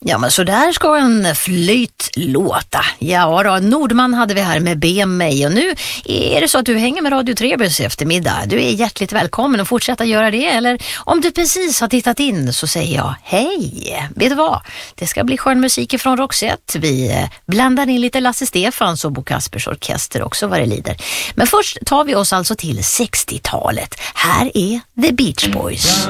Ja, men så där ska en flyt låta. Ja då, Nordman hade vi här med Be mig. Och nu är det så att du hänger med Radio Trebus i eftermiddag. Du är hjärtligt välkommen att fortsätta göra det. Eller om du precis har tittat in så säger jag hej. Vet du vad? Det ska bli skön musik från Roxette. Vi blandar in lite Lasse Stefans och Bo Kaspers orkester också vad det lider. Men först tar vi oss alltså till 60-talet. Här är The Beach Boys.